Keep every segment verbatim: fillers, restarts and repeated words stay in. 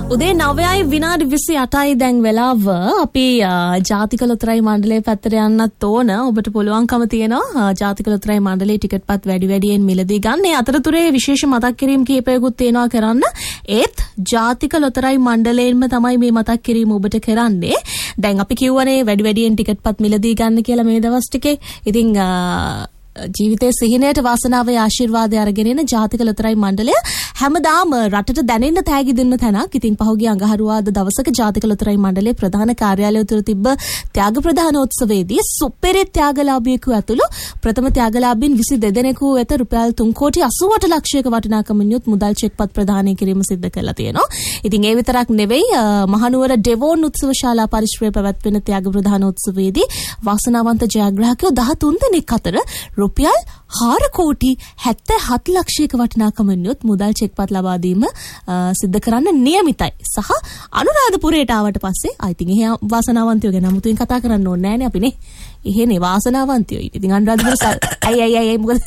උදේ නවයයි විනාඩි විසි අටයි දැන් වෙලාව. අපි ජාතික ලොතරැයි මණ්ඩලයේ පැත්තට යන්නත් ඕන. ඔබට පුළුවන්කම තියෙනවා ජාතික ලොතරැයි මණ්ඩලයේ ටිකට් පත් වැඩි වැඩියෙන් මිලදී ගන්න. ඒ අතරතුරේ විශේෂ මතක් කිරීම කීපයකුත් තියෙනවා කරන්න. ඒත් ජාතික ලොතරැයි මණ්ඩලයෙන්ම තමයි මේ මතක් කිරීම ඔබට කරන්නේ. දැන් අපි කියවනේ වැඩි වැඩියෙන් ටිකට් පත් මිලදී ගන්න කියලා මේ දවස් ටිකේ. ඉතින් ජීවිතයේ සිහිනයට වාසනාවේ ආශිර්වාදය අරගෙන එන ජාතික ලොතරැයි මණ්ඩලය හැමදාම රටට දැනෙන්න තෑගි දෙන්න තැනක්. ඉතින් පහුගිය අඟහරුවාදා දවසක ජාතික ලොතරැයි මණ්ඩලයේ ප්‍රධාන කාර්යාලය තුළ තිබ්බ ත්‍යාග ප්‍රදානෝත්සවයේදී සුපිරි ත්‍යාගලාභියෙකු ඇතුළු ප්‍රථම ත්‍යාගලාභීන් විසි දෙක දෙනෙකු වෙත රුපියල් තුන් කෝටි අසූ අට ලක්ෂයක වටිනාකමින් යුත් මුදල් චෙක්පත් ප්‍රදානය කිරීම සිදු කරලා තියෙනවා. ඉතින් ඒ විතරක් නෙවෙයි මහනුවර ඩෙවෝන් උත්සව ශාලා පරිශ්‍රයේ පැවැත්වෙන ත්‍යාග ප්‍රදානෝත්සවයේදී වාසනාවන්ත ජයග්‍රාහකයෝ දහතුන් දෙනෙක් අතර රුපියල් හාර කෝටි හැත්තෑ හත් ලක්ෂයක වටිනාකමින් යුත් මුදල් චෙක්පත් ලබා දීම සිදු කරන්න නියමිතයි. සහ අනුරාධපුරයට ආවට පස්සේ I think එහෙ වාසනාවන්තයෝ ගැන 아무තුන් කතා කරන්න ඕනේ නෑනේ අපිනේ. එහෙනේ වාසනාවන්තයෝ. ඉතින් අනුරාධපුර අය අය අය මොකද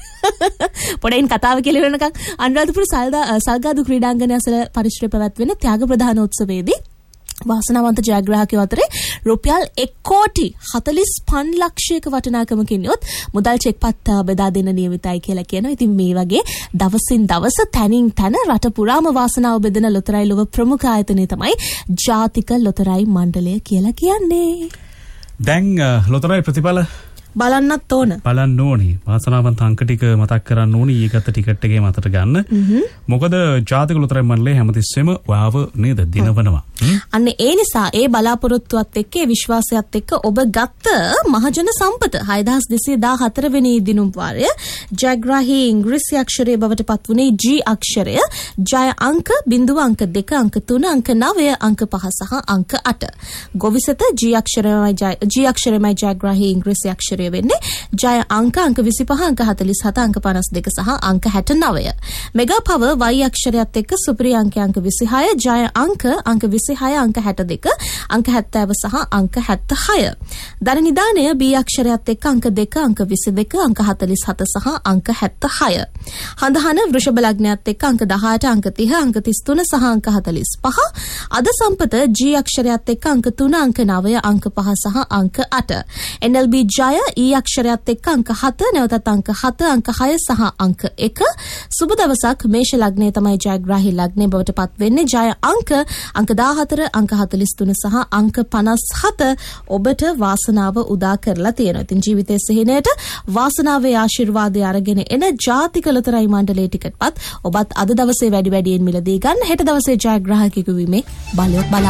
පොඩෙන් කතාව කියලා වෙනකන් අනුරාධපුර සල්ගාදු ක්‍රීඩාංගණය අසල පරිශ්‍රයේ පැවැත්වෙන ත්‍යාග ප්‍රදානෝත්සවයේදී වාසනාවන්ත ජයග්‍රාහකයෝ අතරේ රුපියල් එක් කෝටි හතළිස් පන්ස් ලක්ෂයක වටිනාකමකින් යොත් මුදල් චෙක්පත් බෙදා දෙන්න නියමිතයි කියලා කියනවා. ඉතින් මේ වගේ දවසින් දවස තනින් තන රට පුරාම වාසනාව බෙදෙන ලොතරැයි ලොව ප්‍රමුඛ ආයතනය තමයි ජාතික ලොතරැයි මණ්ඩලය කියලා කියන්නේ. දැන් ලොතරැයි ප්‍රතිඵල බලන්නත් ඕන. බලන්න ඕනේ. වාසනාවන්ත අංක ටික මතක් කරන්න ඕනේ. ඊගත ටිකට් එකේ මතට ගන්න. මොකද ජාතික ලොතරැයි මණ්ඩලය හැමතිස්සෙම වාව නේද දිනවනවා. අන්න ඒ නිසා ඒ බලාපොරොත්තුවත් එක්ක ඒ විශ්වාසයත් එක්ක ඔබ ගත්ත මහජන සම්පත හයදහස් දෙසිය දාහතර වෙනි දිනුම් වාරය ජයග්‍රාහී ඉංග්‍රීසි අක්ෂරය බවට පත් වුණේ G අක්ෂරය. ජය අංක බිංදුව අංක දෙක අංක තුන අංක නවය අංක පහ සහ අංක අට. ගොවිසත G අක්ෂරයයි G අක්ෂරයයි ජයග්‍රාහී ඉංග්‍රීසි අක්ෂරය වෙන්නේ. ජය අංක අංක විසිපහ අංක හතළිස් හත අංක පනස් දෙක සහ අංක හැට නවය. මෙගා පව Y අක්ෂරයත් එක්ක සුපිරි අංක අංක විසිහය. ජය අංක අංක විසිහය අංක හැට දෙක අංක හැත්තෑව සහ අංක හැත්තහය. ධන නිදානය B අක්ෂරයත් එක්ක අංක දෙක අංක විසි දෙක අංක හතළිස් හත සහ අංක හැත්තහය. හඳහන වෘෂභ ලග්නයත් එක්ක අංක දහඅට අංක තිහ අංක තිස් තුන සහ අංක හතළිස් පහ. අද සම්පත G අක්ෂරයත් එක්ක අංක තුන අංක නවය අංක පහ සහ අංක අට. N L B ජය E අක්ෂරයත් එක්ක අංක හත නැවතත් අංක හත අංක හය සහ අංක එක. සුබ දවසක් මේෂ ලග්නය තමයි ජයග්‍රාහී ලග්නය බවට පත් වෙන්නේ. ජය අංක අංක දාහතර අංක හතළිස් තුන සහ අංක පනස් හත ඔබට වාසනාව උදා කරලා තියෙනවා. ඉතින් ජීවිතයේ සිහිනයට වාසනාවේ ආශිර්වාදය අරගෙන එන ජාතික ලොතරැයි මණ්ඩලයේ ටිකට්පත් ඔබත් අද දවසේ වැඩි වැඩියෙන් මිලදී ගන්න. හෙට දවසේ ජයග්‍රාහකයෙකු වීමේ බලය බලා